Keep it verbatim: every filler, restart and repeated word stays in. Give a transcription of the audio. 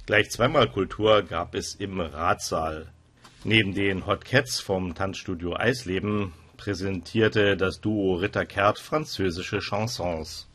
Gleich zweimal Kultur gab es im Ratssaal. Neben den Hot Cats vom Tanzstudio Eisleben präsentierte das Duo Ritter Kert französische Chansons.